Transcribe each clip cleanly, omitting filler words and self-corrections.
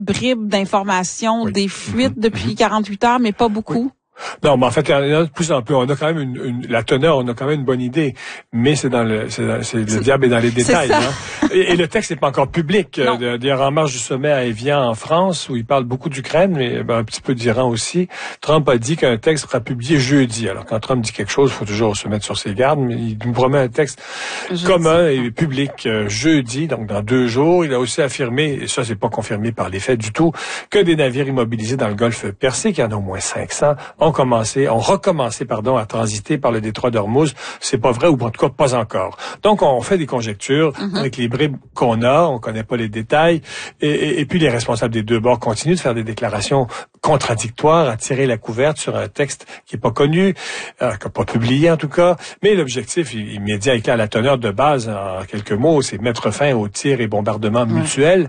bribes d'informations, des fuites depuis 48 heures, mais pas beaucoup. Oui. Non, mais en fait, il y en a de plus en plus. On a quand même la teneur, on a quand même une bonne idée, mais le diable est dans les détails. Hein? Et le texte n'est pas encore public. D'ailleurs, en marge du sommet à Évian, en France, où il parle beaucoup d'Ukraine, mais un petit peu d'Iran aussi, Trump a dit qu'un texte sera publié jeudi. Alors, quand Trump dit quelque chose, il faut toujours se mettre sur ses gardes, mais il nous promet un texte commun et public jeudi, donc dans 2 jours. Il a aussi affirmé, et ça, c'est pas confirmé par les faits du tout, que des navires immobilisés dans le golfe Persique, il y en a au moins 500, ont recommencé à transiter par le détroit d'Ormuz. C'est pas vrai, ou en tout cas pas encore. Donc, on fait des conjectures avec les bribes qu'on a, on connaît pas les détails, et puis les responsables des 2 bords continuent de faire des déclarations contradictoires, à tirer la couverte sur un texte qui est pas connu, pas publié en tout cas, mais l'objectif immédiat est clair, la teneur de base, en quelques mots, c'est mettre fin aux tirs et bombardements mutuels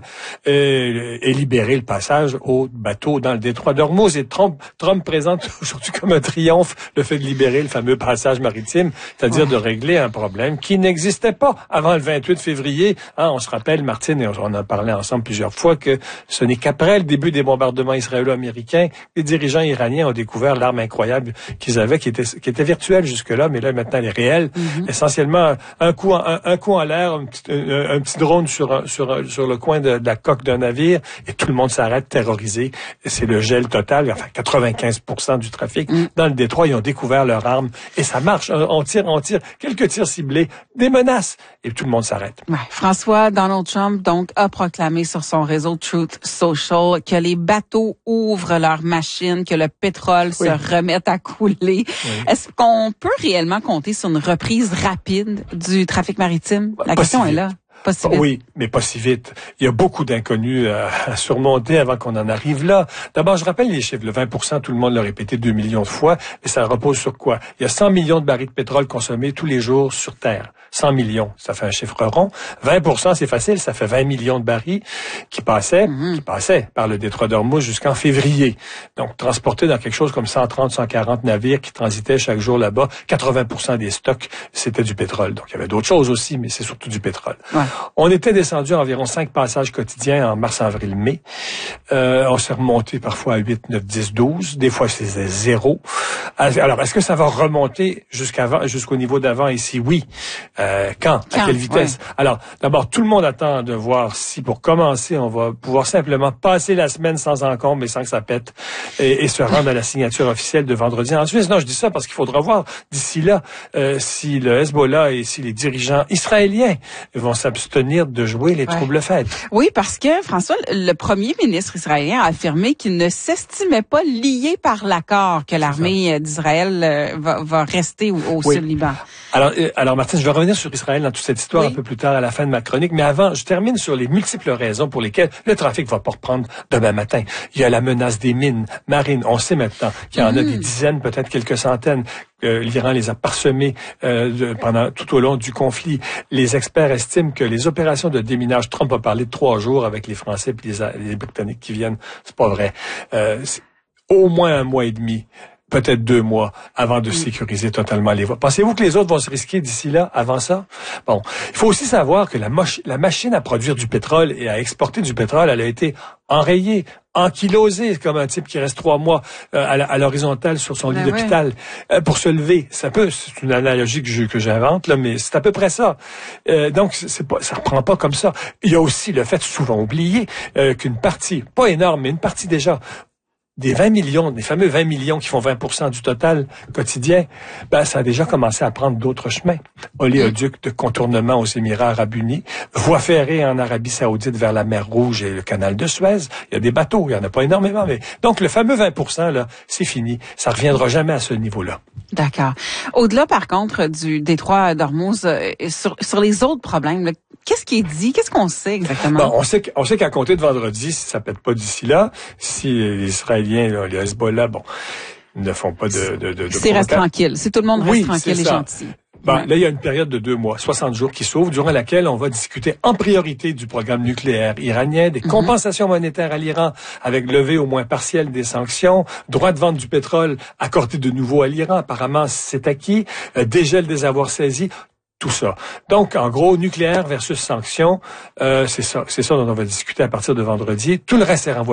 et libérer le passage aux bateaux dans le détroit d'Ormuz. Et Trump présente aujourd'hui comme un triomphe le fait de libérer le fameux passage maritime, c'est-à-dire de régler un problème qui n'existait pas avant le 28 février. On se rappelle, Martine, et on en a parlé ensemble plusieurs fois, que ce n'est qu'après le début des bombardements israélo-américains, les dirigeants iraniens ont découvert l'arme incroyable qu'ils avaient, qui était virtuelle jusque-là, mais là maintenant elle est réelle. Essentiellement, un coup en l'air, un petit drone sur le coin de la coque d'un navire, et tout le monde s'arrête terrorisé. C'est le gel total, enfin 95% du trafic dans le détroit. Ils ont découvert leur arme et ça marche. On tire, quelques tirs ciblés, des menaces, et tout le monde s'arrête. Ouais. François, Donald Trump donc a proclamé sur son réseau Truth Social que les bateaux ouvrent leurs machines, que le pétrole se remette à couler. Oui. Est-ce qu'on peut réellement compter sur une reprise rapide du trafic maritime? La question est là. Pas si vite. Oui, mais pas si vite. Il y a beaucoup d'inconnus à surmonter avant qu'on en arrive là. D'abord, je rappelle les chiffres. Le 20%, tout le monde l'a répété 2 millions de fois. Et ça repose sur quoi? Il y a 100 millions de barils de pétrole consommés tous les jours sur Terre. 100 millions, ça fait un chiffre rond. 20%, c'est facile, ça fait 20 millions de barils qui passaient par le détroit d'Ormuz jusqu'en février. Donc, transportés dans quelque chose comme 130, 140 navires qui transitaient chaque jour là-bas. 80% des stocks, c'était du pétrole. Donc, il y avait d'autres choses aussi, mais c'est surtout du pétrole. Ouais. On était descendu à environ 5 passages quotidiens en mars, avril, mai. On s'est remonté parfois à 8, 9, 10, 12. Des fois, c'était 0. Alors, est-ce que ça va remonter jusqu'au niveau d'avant ici? Oui. Quand? À quelle vitesse? Ouais. Alors, d'abord, tout le monde attend de voir si, pour commencer, on va pouvoir simplement passer la semaine sans encombre, mais sans que ça pète, et se rendre à la signature officielle de vendredi en Suisse. Non, je dis ça parce qu'il faudra voir d'ici là si le Hezbollah et si les dirigeants israéliens vont s'abstenir de jouer les troubles-fêtes. Oui, parce que, François, le premier ministre israélien a affirmé qu'il ne s'estimait pas lié par l'accord que l'armée d'Israël va rester au Sud-Liban. Alors, Martine, je vais revenir sur Israël dans toute cette histoire un peu plus tard à la fin de ma chronique, mais avant, je termine sur les multiples raisons pour lesquelles le trafic va pas reprendre demain matin. Il y a la menace des mines marines. On sait maintenant qu'il y en a des dizaines, peut-être quelques centaines. L'Iran les a parsemés tout au long du conflit. Les experts estiment que les opérations de déminage, Trump a parlé de 3 jours avec les Français et les Britanniques qui viennent. C'est pas vrai. C'est au moins 1 mois et demi. Peut-être 2 mois avant de sécuriser totalement les voies. Pensez-vous que les autres vont se risquer d'ici là, avant ça? Bon, il faut aussi savoir que la machine à produire du pétrole et à exporter du pétrole, elle a été enrayée, ankylosée, comme un type qui reste 3 mois à l'horizontale sur son lit d'hôpital pour se lever. C'est une analogie que j'invente, là, mais c'est à peu près ça. Donc, ça reprend pas comme ça. Il y a aussi le fait souvent oublié qu'une partie, pas énorme, mais une partie déjà, des 20 millions, des fameux 20 millions qui font 20% du total quotidien, ça a déjà commencé à prendre d'autres chemins. Oléoduc de contournement aux Émirats arabes unis, voie ferrée en Arabie saoudite vers la mer Rouge et le canal de Suez. Il y a des bateaux, il y en a pas énormément, mais donc le fameux 20%, là, c'est fini. Ça reviendra jamais à ce niveau-là. D'accord. Au-delà, par contre, du détroit d'Ormuz, sur les autres problèmes, là, qu'est-ce qui est dit? Qu'est-ce qu'on sait exactement? Bon, on sait qu'à compter de vendredi, si ça pète pas d'ici là, si les Israéliens, là, les Hezbollah, ne font pas de c'est reste tranquille. Si tout le monde reste tranquille et gentil. Là, il y a une période de 2 mois, 60 jours qui s'ouvre, durant laquelle on va discuter en priorité du programme nucléaire iranien, des compensations monétaires à l'Iran, avec levée au moins partielle des sanctions, droit de vente du pétrole accordé de nouveau à l'Iran, apparemment c'est acquis, dégel des avoirs saisis. tout ça. Donc, en gros, nucléaire versus sanctions, c'est ça dont on va discuter à partir de vendredi. Tout le reste est renvoyé